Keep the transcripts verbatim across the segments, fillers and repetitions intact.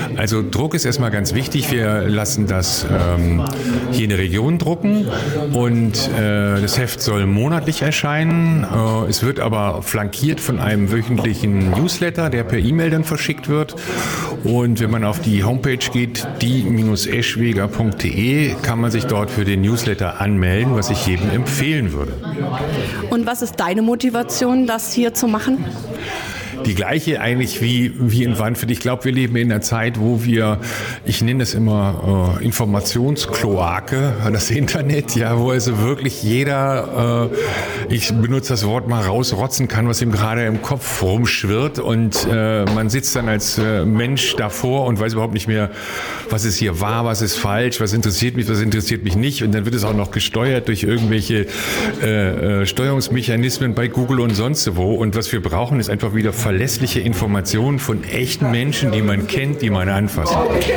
Also Druck ist erstmal ganz wichtig. Wir lassen das ähm, hier in der Region drucken und äh, das Heft soll monatlich erscheinen. Äh, es wird aber flankiert von einem wöchentlichen Newsletter, der per E-Mail dann verschickt wird. Und wenn man auf die Homepage geht, die Bindestrich eschweger punkt de, kann man sich dort für den Newsletter anmelden, was ich jedem empfehlen würde. Und was ist deine Motivation, das hier zu machen? Die gleiche eigentlich wie, wie in Wanfeld. Ich glaube, wir leben in einer Zeit, wo wir, ich nenne das immer äh, Informationskloake, das Internet, ja, wo also wirklich jeder, äh, ich benutze das Wort mal, rausrotzen kann, was ihm gerade im Kopf rumschwirrt, und äh, man sitzt dann als äh, Mensch davor und weiß überhaupt nicht mehr, was ist hier wahr, was ist falsch, was interessiert mich, was interessiert mich nicht, und dann wird es auch noch gesteuert durch irgendwelche äh, äh, Steuerungsmechanismen bei Google und sonst wo, und was wir brauchen, ist einfach wieder verlässliche Informationen von echten Menschen, die man kennt, die man anfasst.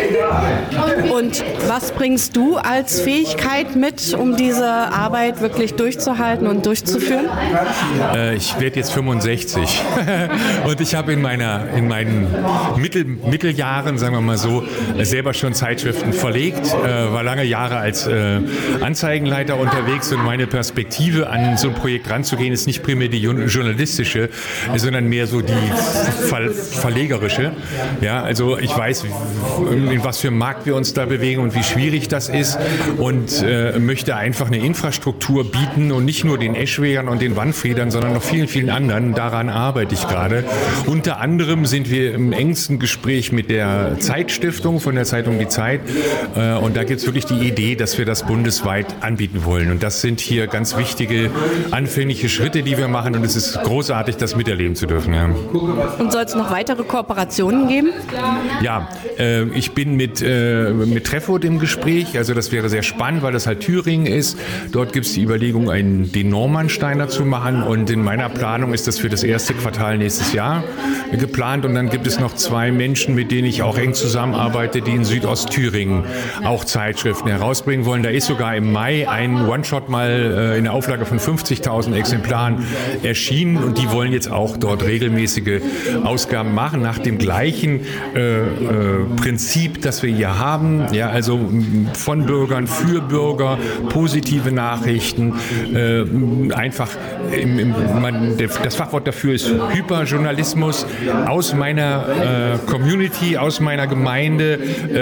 Und was bringst du als Fähigkeit mit, um diese Arbeit wirklich durchzuhalten und durchzuführen? Äh, ich werde jetzt fünfundsechzig und ich habe in meiner in meinen Mittel, Mitteljahren, sagen wir mal so, selber schon Zeitschriften verlegt, äh, war lange Jahre als äh, Anzeigenleiter unterwegs, und meine Perspektive, an so ein Projekt ranzugehen, ist nicht primär die journalistische, sondern mehr so die Ver- verlegerische. Ja, also ich weiß, in was für einem Markt wir uns da bewegen und wie schwierig das ist, und äh, möchte einfach eine Infrastruktur bieten, und nicht nur den Eschwegern und den Wanfriedern, sondern noch vielen, vielen anderen. Daran arbeite ich gerade. Unter anderem sind wir im engsten Gespräch mit der Zeitstiftung von der Zeitung Die Zeit, äh, und da gibt es wirklich die Idee, dass wir das bundesweit anbieten wollen, und das sind hier ganz wichtige anfängliche Schritte, die wir machen, und es ist großartig, das miterleben zu dürfen. Ja. Und soll es noch weitere Kooperationen geben? Ja, äh, ich bin mit, äh, mit Treffurt im Gespräch, also das wäre sehr spannend, weil das halt Thüringen ist. Dort gibt es die Überlegung, einen, den Normannsteiner zu machen, und in meiner Planung ist das für das erste Quartal nächstes Jahr geplant, und dann gibt es noch zwei Menschen, mit denen ich auch eng zusammenarbeite, die in Südostthüringen auch Zeitschriften herausbringen wollen. Da ist sogar im Mai ein One-Shot mal äh, in der Auflage von fünfzigtausend Exemplaren erschienen, und die wollen jetzt auch dort regelmäßige Ausgaben machen, nach dem gleichen äh, äh, Prinzip, das wir hier haben. Ja, also von Bürgern für Bürger, positive Nachrichten, äh, einfach im, im, man, das Fachwort dafür ist Hyperjournalismus, aus meiner äh, Community, aus meiner Gemeinde,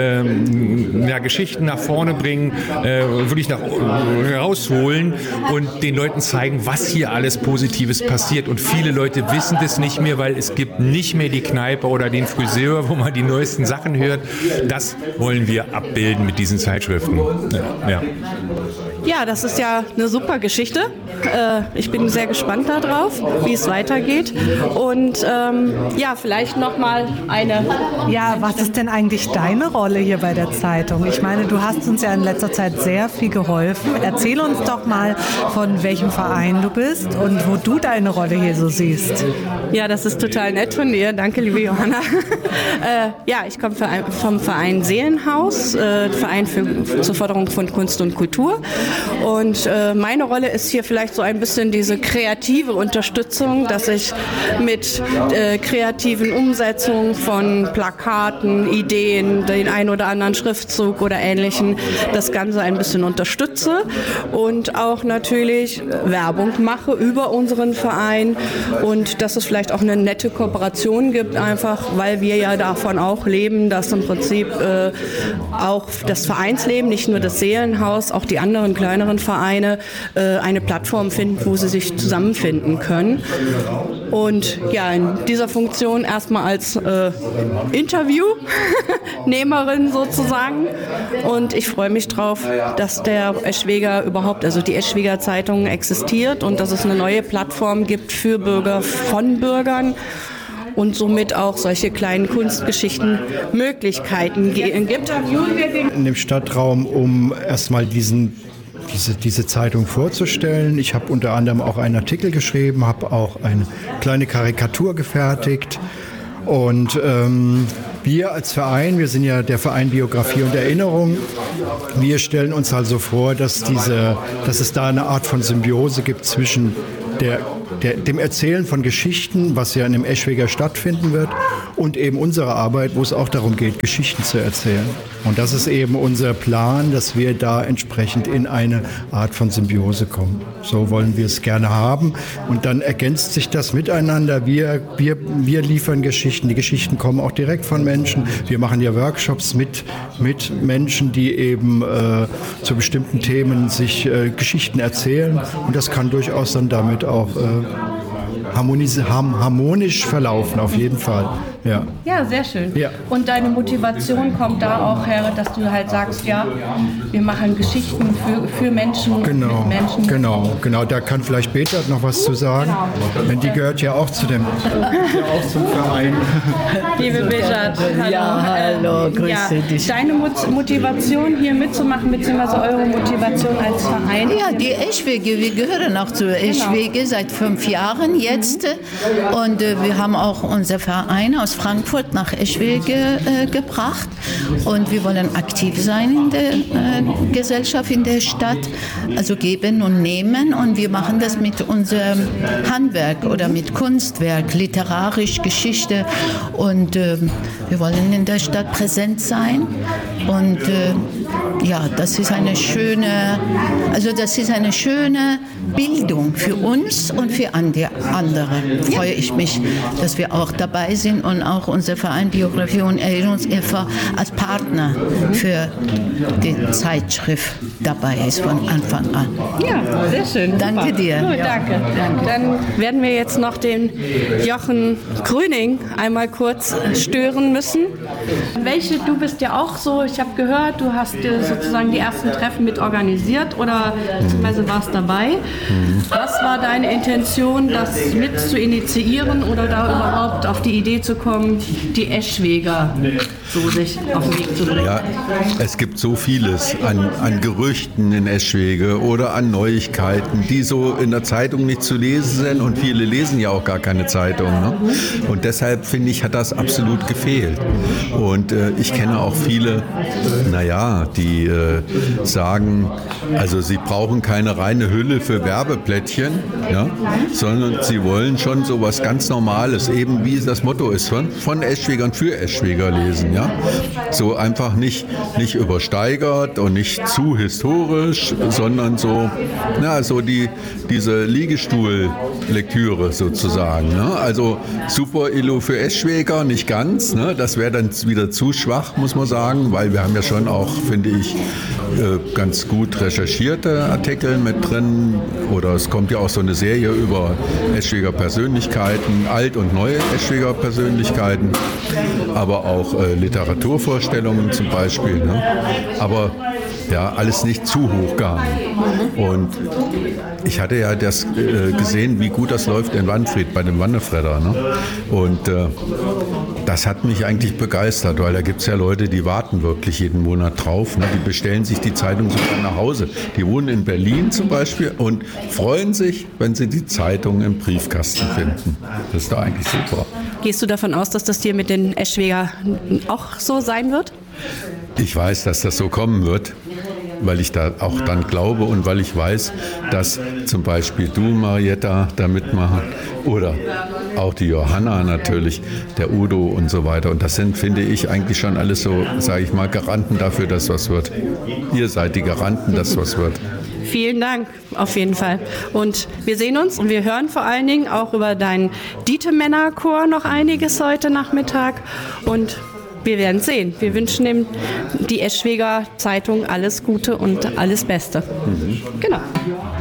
äh, ja, Geschichten nach vorne bringen, äh, wirklich nach äh, rausholen und den Leuten zeigen, was hier alles Positives passiert. Und viele Leute wissen das nicht mehr, weil es gibt nicht mehr die Kneipe oder den Friseur, wo man die neuesten Sachen hört. Das wollen wir abbilden mit diesen Zeitschriften. Ja, ja. Ja, das ist ja eine super Geschichte. Äh, ich bin sehr gespannt darauf, wie es weitergeht. Und ähm, ja, vielleicht nochmal eine... Ja, was ist denn eigentlich deine Rolle hier bei der Zeitung? Ich meine, du hast uns ja in letzter Zeit sehr viel geholfen. Erzähl uns doch mal, von welchem Verein du bist und wo du deine Rolle hier so siehst. Ja, das ist total nett von dir. Danke, liebe Johanna. äh, ja, ich komme vom Verein Seelenhaus, äh, Verein für, zur Förderung von Kunst und Kultur. Und äh, meine Rolle ist hier vielleicht so ein bisschen diese kreative Unterstützung, dass ich mit äh, kreativen Umsetzungen von Plakaten, Ideen, den ein oder anderen Schriftzug oder Ähnlichem das Ganze ein bisschen unterstütze und auch natürlich Werbung mache über unseren Verein und dass es vielleicht auch eine nette Kooperation gibt, einfach weil wir ja davon auch leben, dass im Prinzip äh, auch das Vereinsleben, nicht nur das Seelenhaus, auch die anderen kleineren Vereine äh, eine Plattform finden, wo sie sich zusammenfinden können. Und ja, in dieser Funktion erstmal als äh, Interviewnehmerin sozusagen. Und ich freue mich drauf, dass der Eschweger überhaupt, also die Eschweger Zeitung existiert und dass es eine neue Plattform gibt für Bürger von Bürgern. Und somit auch solche kleinen Kunstgeschichten Möglichkeiten gibt. In dem Stadtraum, um erstmal diesen, diese, diese Zeitung vorzustellen. Ich habe unter anderem auch einen Artikel geschrieben, habe auch eine kleine Karikatur gefertigt. Und ähm, wir als Verein, wir sind ja der Verein Biografie und Erinnerung, wir stellen uns also vor, dass, diese, dass es da eine Art von Symbiose gibt zwischen der, der, dem Erzählen von Geschichten, was ja in dem Eschweger stattfinden wird, und eben unsere Arbeit, wo es auch darum geht, Geschichten zu erzählen. Und das ist eben unser Plan, dass wir da entsprechend in eine Art von Symbiose kommen. So wollen wir es gerne haben. Und dann ergänzt sich das miteinander. Wir, wir, wir liefern Geschichten. Die Geschichten kommen auch direkt von Menschen. Wir machen ja Workshops mit, mit Menschen, die eben äh, zu bestimmten Themen sich äh, Geschichten erzählen. Und das kann durchaus dann damit auch äh, harmonis- ham- harmonisch verlaufen, auf jeden Fall. Ja, ja, sehr schön. Ja. Und deine Motivation kommt da auch her, dass du halt sagst, ja, wir machen Geschichten für, für Menschen, genau, mit Menschen. genau, genau. Da kann vielleicht Betat noch was zu sagen, denn die gehört ja auch zu dem, auch zum Verein. Liebe Betat, hallo. Ja, hallo, grüße ja, dich. Deine Mot- Motivation hier mitzumachen, beziehungsweise eure Motivation als Verein? Ja, die Eschwege, wir gehören auch zur Eschwege seit fünf Jahren jetzt. Und äh, wir haben auch unser Verein aus Frankfurt nach Eschwege äh, gebracht. Und wir wollen aktiv sein in der äh, Gesellschaft, in der Stadt, also geben und nehmen. Und wir machen das mit unserem Handwerk oder mit Kunstwerk, literarisch, Geschichte. Und äh, wir wollen in der Stadt präsent sein. Und äh, ja, das ist eine schöne, also das ist eine schöne Bildung für uns und für andere. Freue ich mich, dass wir auch dabei sind und auch unser Verein Biografie und Erinnerungshilfe als Partner für die Zeitschrift dabei ist von Anfang an. Ja, sehr schön. Danke Super. dir. Gut, danke. Danke. Dann werden wir jetzt noch den Jochen Grüning einmal kurz stören müssen. Welche, du bist ja auch so, ich habe gehört, du hast dir sozusagen die ersten Treffen mit organisiert oder beziehungsweise warst dabei. Was war deine Intention, das mit zu initiieren oder da überhaupt auf die Idee zu kommen, die Eschweger so sich auf den Weg zu bringen? Ja, es gibt so vieles an, an Gerüchten in Eschwege oder an Neuigkeiten, die so in der Zeitung nicht zu lesen sind und viele lesen ja auch gar keine Zeitung. Ne? Und deshalb finde ich, hat das absolut gefehlt. Und äh, ich kenne auch viele, naja, die äh, sagen, also sie brauchen keine reine Hülle für Werbeplättchen, ja, sondern sie wollen schon so was ganz Normales, eben wie das Motto ist, von, von Eschwegern für Eschweger lesen. Ja? So einfach nicht, nicht übersteigert und nicht zu historisch, sondern so, na, so die, diese Liegestuhl-Lektüre sozusagen. Ne? Also Super Illo für Eschweger, nicht ganz. Ne? Das wäre dann wieder zu schwach, muss man sagen, weil wir haben ja schon auch, finde ich, ganz gut recherchierte Artikel mit drin. Oder es kommt ja auch so eine Serie über Eschweger Persönlichkeiten, alt und neue Eschweger Persönlichkeiten, aber auch äh, Literaturvorstellungen zum Beispiel. Ne? Aber ja, alles nicht zu hochgehangen. Und ich hatte ja das äh, gesehen, wie gut das läuft in Wanfried bei dem Wannefredder. Ne? Und äh, das hat mich eigentlich begeistert, weil da gibt es ja Leute, die warten wirklich jeden Monat drauf. Ne? Die bestellen sich die Zeitung sogar nach Hause. Die wohnen in Berlin zum Beispiel und freuen sich, wenn sie die Zeitung im Briefkasten finden. Das ist doch eigentlich super. Gehst du davon aus, dass das dir mit den Eschweger auch so sein wird? Ich weiß, dass das so kommen wird, weil ich da auch dann glaube und weil ich weiß, dass zum Beispiel du, Marietta, da mitmachen oder auch die Johanna natürlich, der Udo und so weiter. Und das sind, finde ich, eigentlich schon alles so, sage ich mal, Garanten dafür, dass was wird. Ihr seid die Garanten, dass was wird. Vielen Dank, auf jeden Fall. Und wir sehen uns und wir hören vor allen Dingen auch über deinen Dietemännerchor noch einiges heute Nachmittag. Und wir werden sehen. Wir wünschen dem, die Eschweger Zeitung alles Gute und alles Beste. Mhm. Genau.